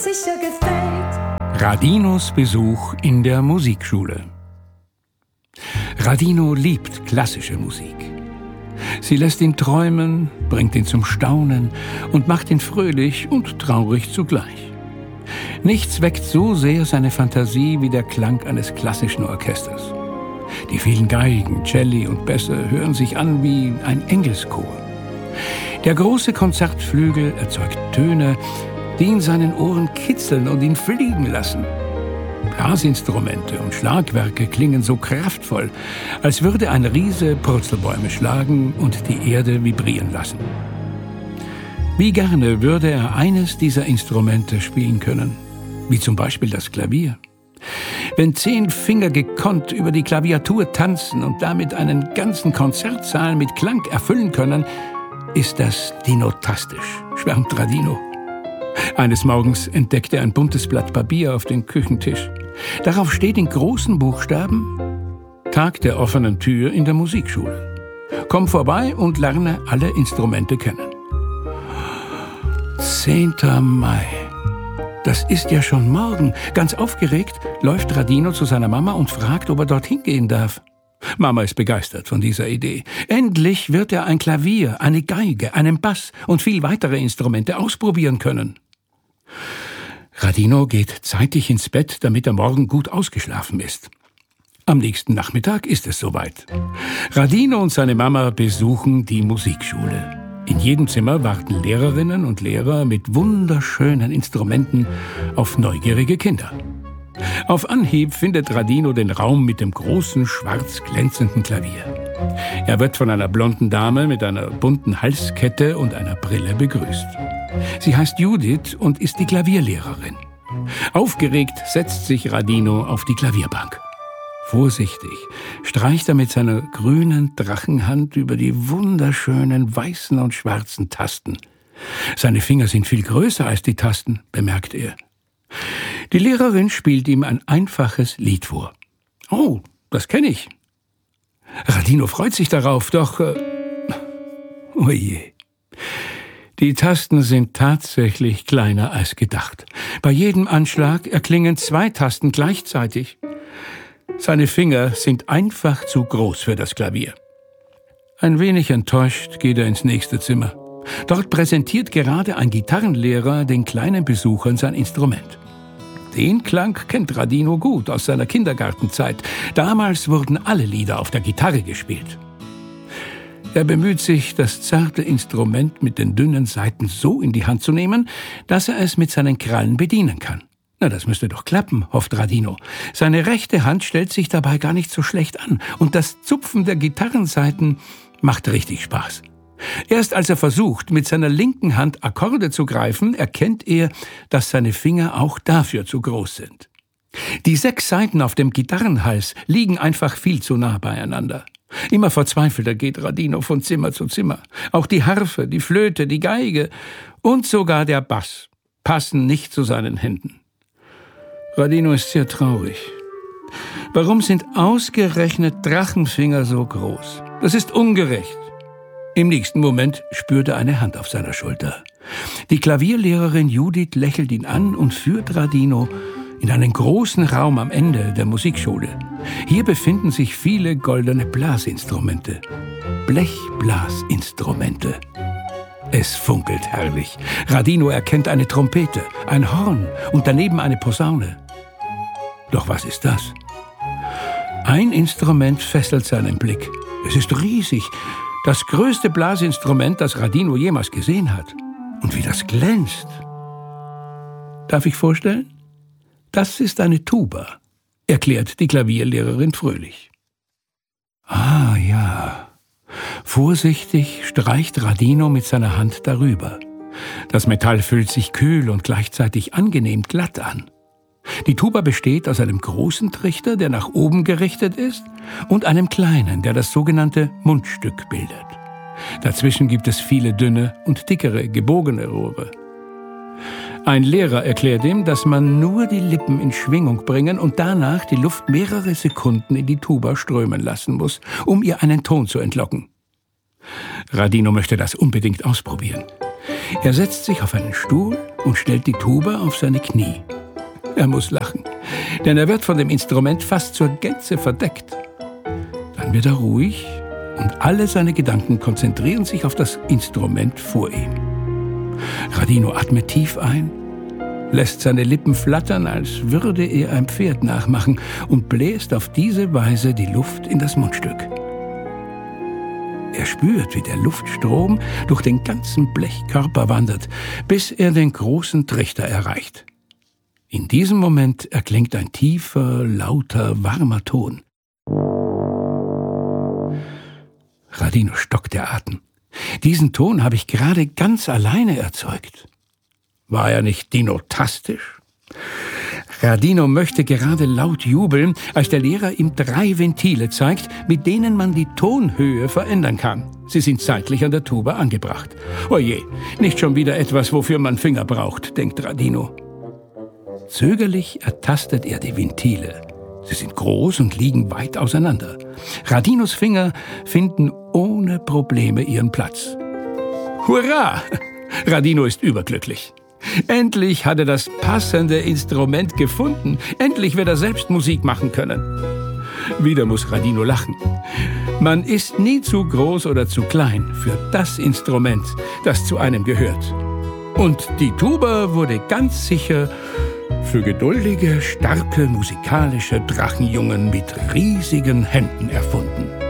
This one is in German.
sicher gefällt. Radinos Besuch in der Musikschule. Radino liebt klassische Musik. Sie lässt ihn träumen, bringt ihn zum Staunen und macht ihn fröhlich und traurig zugleich. Nichts weckt so sehr seine Fantasie wie der Klang eines klassischen Orchesters. Die vielen Geigen, Celli und Bässe hören sich an wie ein Engelschor. Der große Konzertflügel erzeugt Töne, die in seinen Ohren kitzeln und ihn fliegen lassen. Blasinstrumente und Schlagwerke klingen so kraftvoll, als würde ein Riese Purzelbäume schlagen und die Erde vibrieren lassen. Wie gerne würde er eines dieser Instrumente spielen können, wie zum Beispiel das Klavier. Wenn 10 Finger gekonnt über die Klaviatur tanzen und damit einen ganzen Konzertsaal mit Klang erfüllen können, ist das dinotastisch, schwärmt Radino. Eines Morgens entdeckt er ein buntes Blatt Papier auf dem Küchentisch. Darauf steht in großen Buchstaben: Tag der offenen Tür in der Musikschule. Komm vorbei und lerne alle Instrumente kennen. 10. Mai. Das ist ja schon morgen. Ganz aufgeregt läuft Radino zu seiner Mama und fragt, ob er dorthin gehen darf. Mama ist begeistert von dieser Idee. Endlich wird er ein Klavier, eine Geige, einen Bass und viel weitere Instrumente ausprobieren können. Radino geht zeitig ins Bett, damit er morgen gut ausgeschlafen ist. Am nächsten Nachmittag ist es soweit. Radino und seine Mama besuchen die Musikschule. In jedem Zimmer warten Lehrerinnen und Lehrer mit wunderschönen Instrumenten auf neugierige Kinder. Auf Anhieb findet Radino den Raum mit dem großen, schwarz glänzenden Klavier. Er wird von einer blonden Dame mit einer bunten Halskette und einer Brille begrüßt. Sie heißt Judith und ist die Klavierlehrerin. Aufgeregt setzt sich Radino auf die Klavierbank. Vorsichtig streicht er mit seiner grünen Drachenhand über die wunderschönen weißen und schwarzen Tasten. Seine Finger sind viel größer als die Tasten, bemerkt er. Die Lehrerin spielt ihm ein einfaches Lied vor. Oh, das kenne ich. Radino freut sich darauf, doch... Oje. Die Tasten sind tatsächlich kleiner als gedacht. Bei jedem Anschlag erklingen 2 Tasten gleichzeitig. Seine Finger sind einfach zu groß für das Klavier. Ein wenig enttäuscht geht er ins nächste Zimmer. Dort präsentiert gerade ein Gitarrenlehrer den kleinen Besuchern sein Instrument. Den Klang kennt Radino gut aus seiner Kindergartenzeit. Damals wurden alle Lieder auf der Gitarre gespielt. Er bemüht sich, das zarte Instrument mit den dünnen Saiten so in die Hand zu nehmen, dass er es mit seinen Krallen bedienen kann. Na, das müsste doch klappen, hofft Radino. Seine rechte Hand stellt sich dabei gar nicht so schlecht an und das Zupfen der Gitarrensaiten macht richtig Spaß. Erst als er versucht, mit seiner linken Hand Akkorde zu greifen, erkennt er, dass seine Finger auch dafür zu groß sind. Die 6 Saiten auf dem Gitarrenhals liegen einfach viel zu nah beieinander. Immer verzweifelter geht Radino von Zimmer zu Zimmer. Auch die Harfe, die Flöte, die Geige und sogar der Bass passen nicht zu seinen Händen. Radino ist sehr traurig. Warum sind ausgerechnet Drachenfinger so groß? Das ist ungerecht. Im nächsten Moment spürt er eine Hand auf seiner Schulter. Die Klavierlehrerin Judith lächelt ihn an und führt Radino in einen großen Raum am Ende der Musikschule. Hier befinden sich viele goldene Blasinstrumente. Blechblasinstrumente. Es funkelt herrlich. Radino erkennt eine Trompete, ein Horn und daneben eine Posaune. Doch was ist das? Ein Instrument fesselt seinen Blick. Es ist riesig. Das größte Blasinstrument, das Radino jemals gesehen hat. Und wie das glänzt. Darf ich vorstellen? Das ist eine Tuba, erklärt die Klavierlehrerin fröhlich. Ah ja. Vorsichtig streicht Radino mit seiner Hand darüber. Das Metall fühlt sich kühl und gleichzeitig angenehm glatt an. Die Tuba besteht aus einem großen Trichter, der nach oben gerichtet ist, und einem kleinen, der das sogenannte Mundstück bildet. Dazwischen gibt es viele dünne und dickere, gebogene Rohre. Ein Lehrer erklärt ihm, dass man nur die Lippen in Schwingung bringen und danach die Luft mehrere Sekunden in die Tuba strömen lassen muss, um ihr einen Ton zu entlocken. Radino möchte das unbedingt ausprobieren. Er setzt sich auf einen Stuhl, und stellt die Tuba auf seine Knie. Er muss lachen, denn er wird von dem Instrument fast zur Gänze verdeckt. Dann wird er ruhig und alle seine Gedanken konzentrieren sich auf das Instrument vor ihm. Radino atmet tief ein, lässt seine Lippen flattern, als würde er ein Pferd nachmachen und bläst auf diese Weise die Luft in das Mundstück. Er spürt, wie der Luftstrom durch den ganzen Blechkörper wandert, bis er den großen Trichter erreicht. In diesem Moment erklingt ein tiefer, lauter, warmer Ton. Radino stockt der Atem. Diesen Ton habe ich gerade ganz alleine erzeugt. War er nicht dinotastisch? Radino möchte gerade laut jubeln, als der Lehrer ihm 3 Ventile zeigt, mit denen man die Tonhöhe verändern kann. Sie sind seitlich an der Tuba angebracht. Oje, nicht schon wieder etwas, wofür man Finger braucht, denkt Radino. Zögerlich ertastet er die Ventile. Sie sind groß und liegen weit auseinander. Radinos Finger finden ohne Probleme ihren Platz. Hurra! Radino ist überglücklich. Endlich hat er das passende Instrument gefunden. Endlich wird er selbst Musik machen können. Wieder muss Radino lachen. Man ist nie zu groß oder zu klein für das Instrument, das zu einem gehört. Und die Tuba wurde ganz sicher für geduldige, starke, musikalische Drachenjungen mit riesigen Händen erfunden.